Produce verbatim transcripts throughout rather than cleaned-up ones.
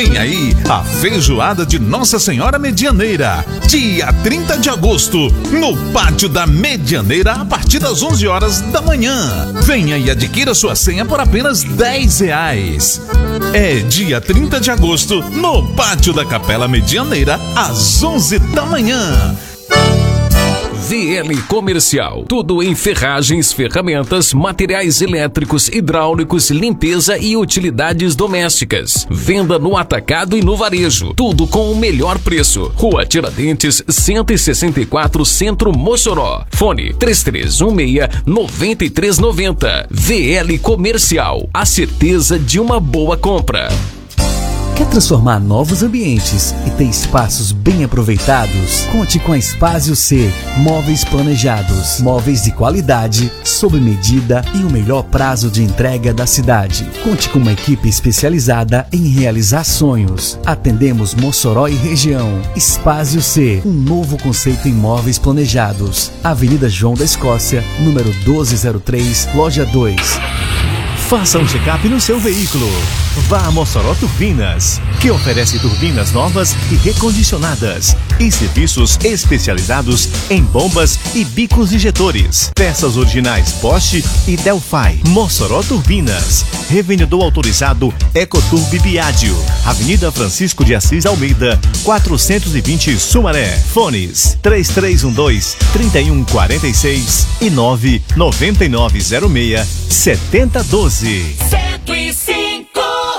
Vem aí a feijoada de Nossa Senhora Medianeira, dia trinta de agosto, no Pátio da Medianeira, a partir das onze horas da manhã. Venha e adquira sua senha por apenas dez reais. É dia trinta de agosto, no Pátio da Capela Medianeira, às onze da manhã. V L Comercial, tudo em ferragens, ferramentas, materiais elétricos, hidráulicos, limpeza e utilidades domésticas. Venda no atacado e no varejo, tudo com o melhor preço. Rua Tiradentes, cento e sessenta e quatro, Centro, Mossoró. Fone três três um seis, nove três nove zero. V L Comercial, a certeza de uma boa compra. Quer transformar novos ambientes e ter espaços bem aproveitados? Conte com a Espásio C, móveis planejados, móveis de qualidade, sob medida e o melhor prazo de entrega da cidade. Conte com uma equipe especializada em realizar sonhos. Atendemos Mossoró e região. Espásio C, um novo conceito em móveis planejados. Avenida João da Escócia, número doze zero três, loja dois. Faça um check-up no seu veículo. Vá a Mossoró Turbinas, que oferece turbinas novas e recondicionadas e serviços especializados em bombas e bicos injetores. Peças originais Bosch e Delphi. Mossoró Turbinas, revendedor autorizado Ecoturb Biádio, Avenida Francisco de Assis Almeida, quatrocentos e vinte, Sumaré. Fones três três um dois, três um quatro seis e nove nove nove zero seis, sete zero um dois. cento e cinco.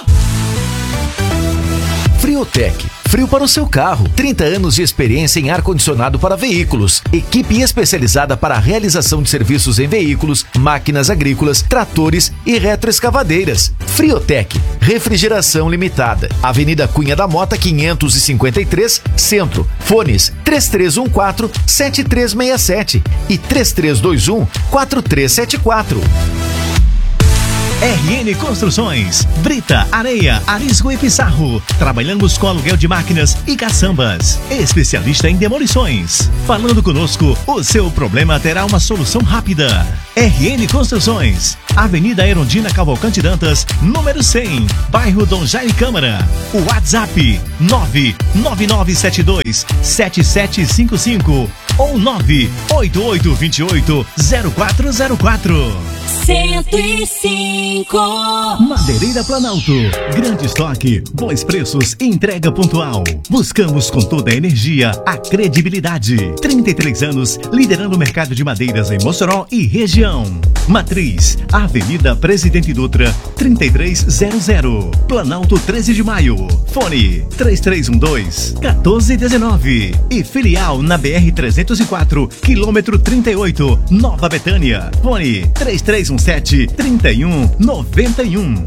Friotec, frio para o seu carro. trinta anos de experiência em ar-condicionado para veículos. Equipe especializada para a realização de serviços em veículos, máquinas agrícolas, tratores e retroescavadeiras. Friotec, refrigeração limitada. Avenida Cunha da Mota, quinhentos e cinquenta e três, Centro. Fones três três um quatro, sete três seis sete e três três dois um, quatro três sete quatro. R N Construções, brita, areia, arisco e pissarro. Trabalhamos com aluguel de máquinas e caçambas. Especialista em demolições. Falando conosco, o seu problema terá uma solução rápida. R N Construções, Avenida Erundina Cavalcante Dantas, número cem, bairro Dom Jaime Câmara. O WhatsApp nove nove nove sete dois, sete sete cinco cinco ou nove oito oito dois oito, zero quatro zero quatro. cento e cinco. Madeireira Planalto, grande estoque, bons preços e entrega pontual. Buscamos com toda a energia a credibilidade. trinta e três anos liderando o mercado de madeiras em Mossoró e região. Matriz, Avenida Presidente Dutra, trinta e três zero zero, Planalto treze de maio. Fone três três um dois, um quatro um nove e filial na B R trezentos e quatro, quilômetro trinta e oito, Nova Betânia. Fone três três um sete, três um nove um.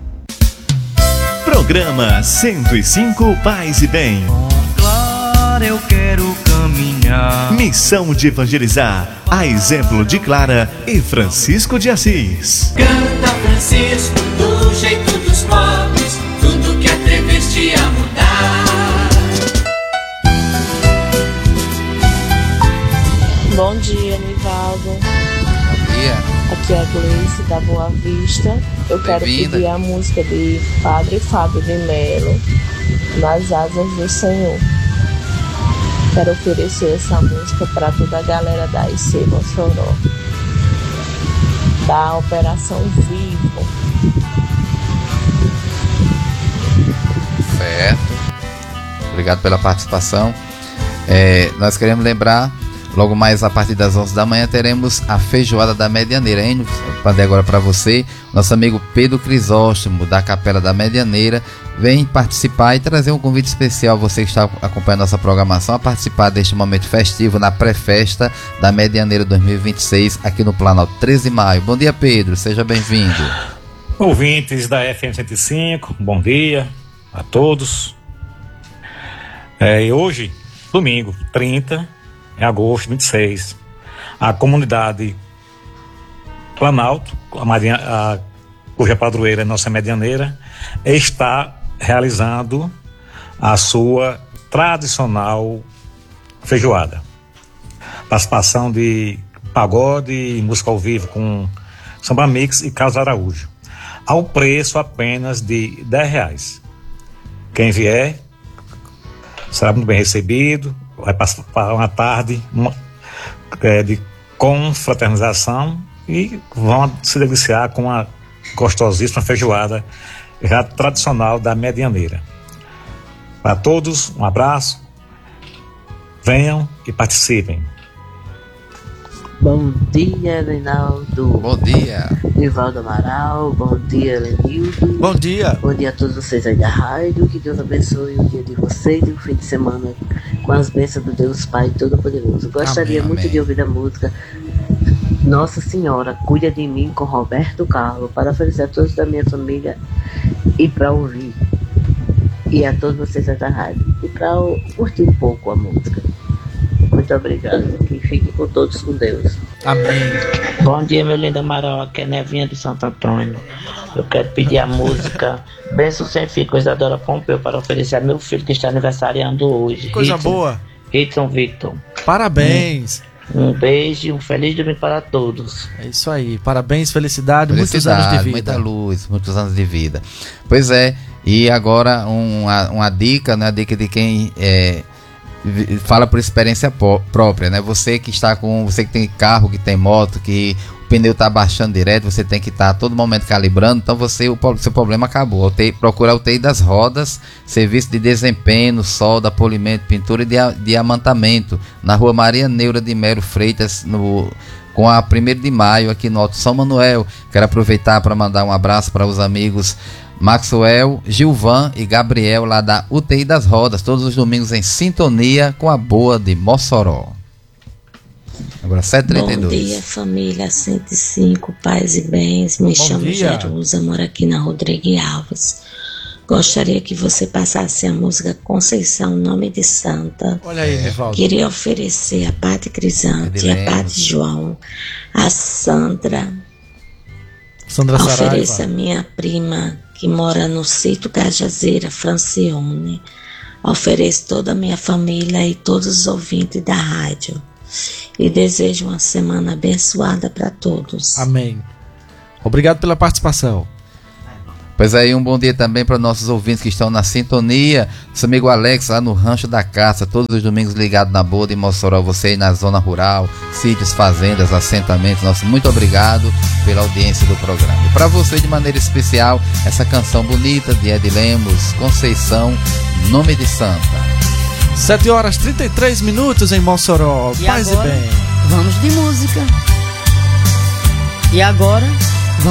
Programa cento e cinco Paz e Bem. Clara, eu quero caminhar. Missão de evangelizar, a exemplo de Clara e Francisco de Assis. Canta Francisco, do jeito dos pobres, tudo que atreveste a mudar. Bom dia, Nivaldo. Bom dia. Aqui é a Gleice da Boa Vista. Eu quero pedir a música de Padre Fábio de Melo, Nas Asas do Senhor. Quero oferecer essa música para toda a galera da I C Mossoró, da Operação Vivo. Certo. Obrigado pela participação. É, nós queremos lembrar, logo mais a partir das onze da manhã teremos a feijoada da Medianeira, hein? Mandei agora para você, nosso amigo Pedro Crisóstomo da Capela da Medianeira vem participar e trazer um convite especial, você que está acompanhando nossa programação, a participar deste momento festivo na pré-festa da Medianeira dois mil e vinte e seis aqui no Planalto treze de maio. Bom dia, Pedro, seja bem-vindo. Ouvintes da F M cento e cinco, bom dia a todos. É, hoje, domingo, trinta de agosto de vinte e seis, a comunidade Planalto, a, Maria, a, cuja padroeira é nossa Medianeira, está realizando a sua tradicional feijoada. Participação de pagode e música ao vivo com samba mix e Carlos Araújo, ao preço apenas de dez reais. quem vier será muito bem recebido, vai passar uma tarde uma, é, de confraternização e vão se deliciar com uma gostosíssima feijoada já tradicional da Medianeira. Para todos, um abraço, venham e participem. Bom dia, Reinaldo. Bom dia. Nivaldo Amaral. Bom dia, Lenildo. Bom dia. Bom dia a todos vocês aí da rádio. Que Deus abençoe o dia de vocês e o fim de semana com as bênçãos do Deus Pai Todo-Poderoso. Gostaria amém, muito amém. de ouvir a música Nossa Senhora, Cuida de Mim, com Roberto Carlos, para oferecer a todos da minha família e para ouvir. E a todos vocês aí da rádio. E para curtir um pouco a música. Muito obrigado. Que fiquem com todos com Deus. Amém. Bom dia, meu lindo Amaral. Aqui é Nevinha de Santo Antônio. Eu quero pedir a música Benção Sem Fim, com Isadora Pompeu, para oferecer a meu filho que está aniversariando hoje. Coisa Rickson, boa. Rickson Victor. Parabéns. Um, um beijo e um feliz domingo para todos. É isso aí. Parabéns, felicidade, felicidade, muitos anos de vida. Muita luz, muitos anos de vida. Pois é. E agora uma, uma dica, né? A dica de quem é, fala por experiência própria, né? Você que está com, você que tem carro, que tem moto, que o pneu está baixando direto, você tem que estar a todo momento calibrando, então você, o seu problema acabou. U T I, procura a U T I das rodas, serviço de desempenho, solda, polimento, pintura e dia, diamantamento, na rua Maria Neura de Melo Freitas, no, com a primeiro de maio, aqui no Alto São Manuel. Quero aproveitar para mandar um abraço para os amigos Maxwell, Gilvan e Gabriel, lá da U T I das Rodas, todos os domingos em sintonia com a boa de Mossoró. Agora sete e trinta e dois. Bom dia, família cento e cinco, paz e bens. Me Bom chamo dia. Jerusa, moro aqui na Rodrigues Alves. Gostaria que você passasse a música Conceição, Nome de Santa. Olha aí, Nivaldo. Queria oferecer a Pati Crisante, a Pati João, a Sandra. Sandra Saraiva. Ofereça a minha prima que mora no sítio Cajazeira, Francione. Ofereço toda a minha família e todos os ouvintes da rádio. E desejo uma semana abençoada para todos. Amém. Obrigado pela participação. Pois aí, um bom dia também para nossos ouvintes que estão na sintonia. Nosso amigo Alex, lá no Rancho da Caça, todos os domingos ligado na boa de Mossoró, você aí na zona rural, sítios, fazendas, assentamentos. Nosso muito obrigado pela audiência do programa. E para você, de maneira especial, essa canção bonita de Ed Lemos, Conceição, Nome de Santa. sete horas e trinta e três minutos em Mossoró. E Paz agora, e bem. Vamos de música. E agora,